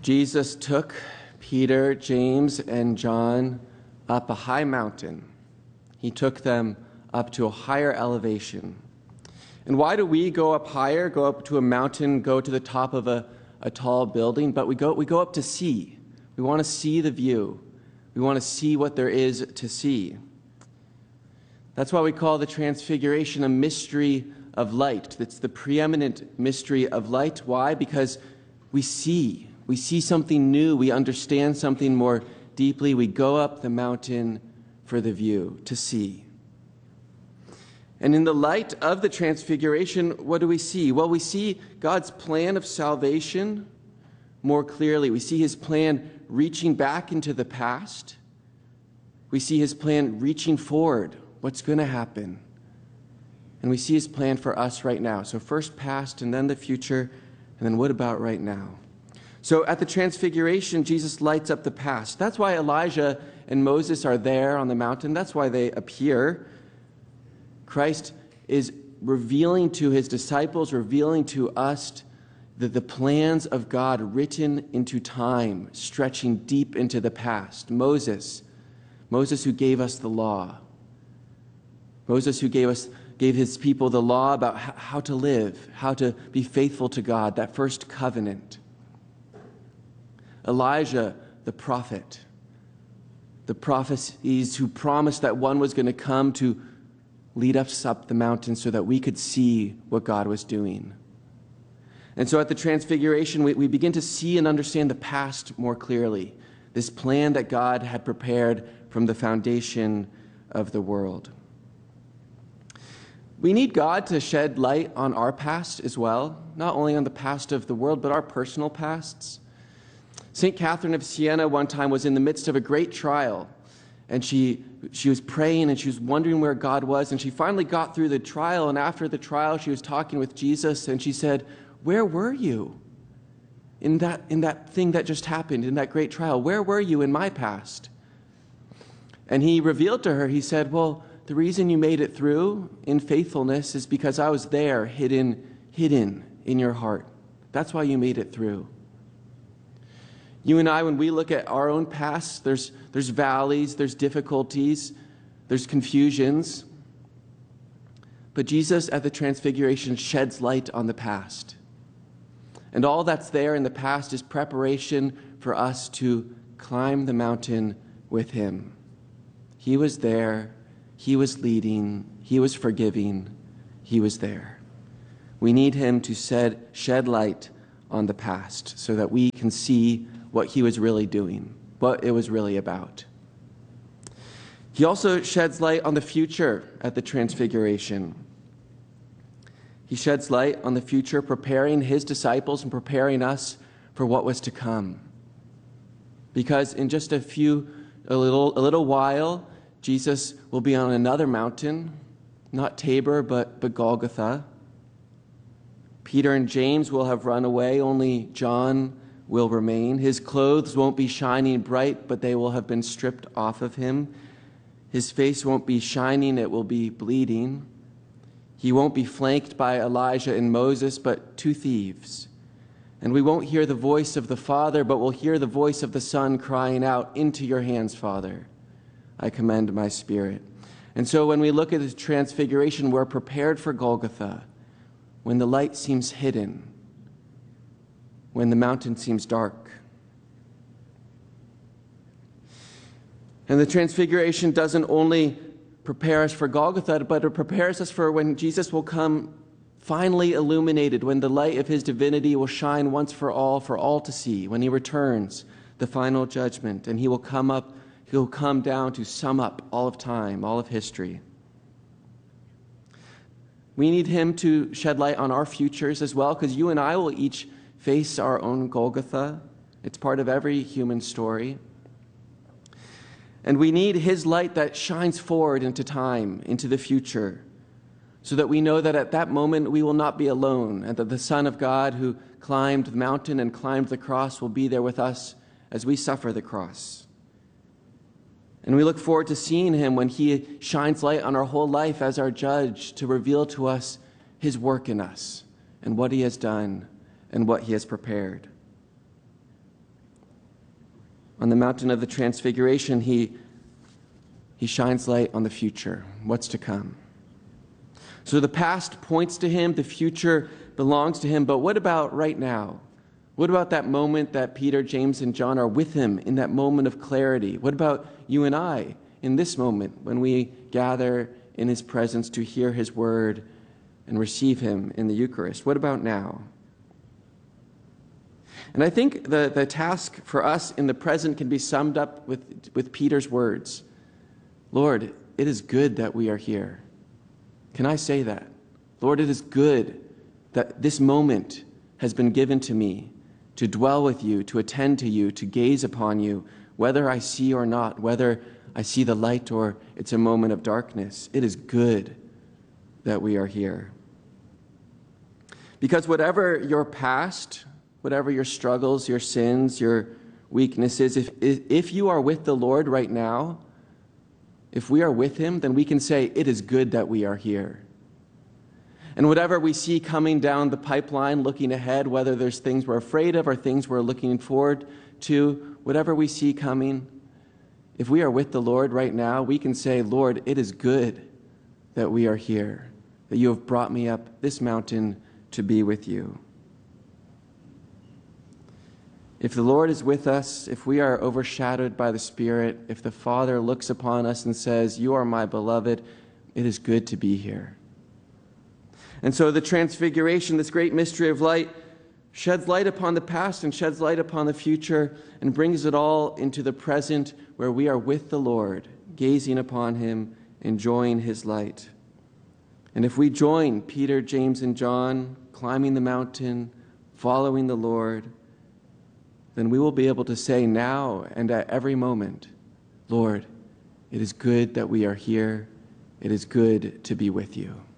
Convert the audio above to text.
Jesus took Peter, James, and John up a high mountain. He took them up to a higher elevation. And why do we go up higher, go up to a mountain, go to the top of a tall building? But we go up to see. We want to see the view. We want to see what there is to see. That's why we call the Transfiguration a mystery of light. It's the preeminent mystery of light. Why? Because we see. We see something new. We understand something more deeply. We go up the mountain for the view, to see. And in the light of the Transfiguration, what do we see? Well, we see God's plan of salvation more clearly. We see his plan reaching back into the past. We see his plan reaching forward, what's going to happen. And we see his plan for us right now. So first past, and then the future, and then what about right now? So at the Transfiguration, Jesus lights up the past. That's why Elijah and Moses are there on the mountain. That's why they appear. Christ is revealing to his disciples, revealing to us the plans of God written into time, stretching deep into the past. Moses who gave us the law. Moses who gave his people the law about how to live, how to be faithful to God, that first covenant. Elijah, the prophet. The prophecies who promised that one was going to come to lead us up the mountain so that we could see what God was doing. And so at the Transfiguration, we begin to see and understand the past more clearly, this plan that God had prepared from the foundation of the world. We need God to shed light on our past as well, not only on the past of the world, but our personal pasts. St. Catherine of Siena one time was in the midst of a great trial, and she was praying and she was wondering where God was, and she finally got through the trial, and after the trial she was talking with Jesus, and she said, "Where were you in that thing that just happened, in that great trial? Where were you in my past?" And he revealed to her, he said, "Well, the reason you made it through in faithfulness is because I was there, hidden in your heart. That's why you made it through." You and I, when we look at our own past, there's valleys, there's difficulties, there's confusions. But Jesus at the Transfiguration sheds light on the past. And all that's there in the past is preparation for us to climb the mountain with him. He was there, he was leading, he was forgiving, he was there. We need him to shed light on the past so that we can see what he was really doing, what it was really about. He also sheds light on the future at the Transfiguration. He sheds light on the future, preparing his disciples and preparing us for what was to come. Because in just a little while, Jesus will be on another mountain, not Tabor, but Golgotha. Peter and James will have run away, only John will remain. His clothes won't be shining bright, but they will have been stripped off of him. His face won't be shining, it will be bleeding. He won't be flanked by Elijah and Moses, but two thieves. And we won't hear the voice of the Father, but we'll hear the voice of the Son crying out, "Into your hands, Father, I commend my spirit." And so when we look at the Transfiguration, we're prepared for Golgotha, when the light seems hidden, when the mountain seems dark. And the Transfiguration doesn't only prepare us for Golgotha, but it prepares us for when Jesus will come finally illuminated, when the light of his divinity will shine once for all to see, when he returns, the final judgment, and he'll come down to sum up all of time, all of history. We need him to shed light on our futures as well, because you and I will each face our own Golgotha. It's part of every human story. And we need his light that shines forward into time, into the future, so that we know that at that moment we will not be alone, and that the Son of God who climbed the mountain and climbed the cross will be there with us as we suffer the cross. And we look forward to seeing him when he shines light on our whole life as our judge, to reveal to us his work in us and what he has done and what he has prepared. on the mountain of the Transfiguration, he shines light on the future, what's to come. So the past points to him, the future belongs to him, but what about right now? What about that moment that Peter, James, and John are with him in that moment of clarity? What about you and I in this moment when we gather in his presence to hear his word and receive him in the Eucharist? What about now? And I think the task for us in the present can be summed up with Peter's words. Lord, it is good that we are here. Can I say that? Lord, it is good that this moment has been given to me to dwell with you, to attend to you, to gaze upon you, whether I see or not, whether I see the light or it's a moment of darkness. It is good that we are here. Because whatever your past, whatever your struggles, your sins, your weaknesses, if you are with the Lord right now, if we are with him, then we can say, it is good that we are here. And whatever we see coming down the pipeline, looking ahead, whether there's things we're afraid of or things we're looking forward to, whatever we see coming, if we are with the Lord right now, we can say, Lord, it is good that we are here, that you have brought me up this mountain to be with you. If the Lord is with us, if we are overshadowed by the Spirit, if the Father looks upon us and says, you are my beloved, it is good to be here. And so the Transfiguration, this great mystery of light, sheds light upon the past and sheds light upon the future and brings it all into the present where we are with the Lord, gazing upon him, enjoying his light. And if we join Peter, James, and John climbing the mountain, following the Lord, then we will be able to say now and at every moment, Lord, it is good that we are here. It is good to be with you.